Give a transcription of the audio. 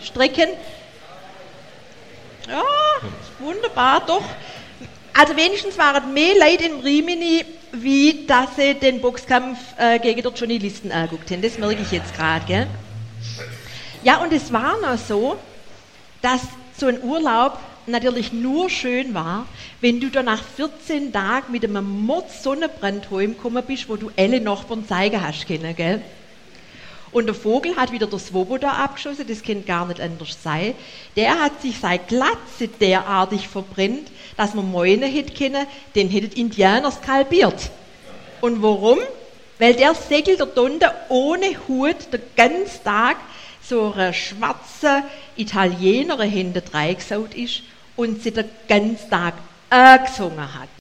strecken. Ja, wunderbar, doch. Also wenigstens waren mehr Leute in Rimini, wie dass sie den Boxkampf gegen die Journalisten angeguckt haben. Das merke ich jetzt gerade, gell? Ja, und es war noch so, dass so ein Urlaub natürlich nur schön war, wenn du dann nach 14 Tagen mit einem Mord-Sonnenbrand heimgekommen bist, wo du alle Nachbarn zeigen hast können, gell? Und der Vogel hat wieder der Svoboda abgeschossen, das kann gar nicht anders sein. Der hat sich seine Glatze derartig verbrennt, dass man meinen hätte können, den hätten Indianer skalpiert. Und warum? Weil der segelt der Donde ohne Hut den ganzen Tag so eine schwarze Italienerin hinten reingesaut ist und sie den ganzen Tag gesungen hat.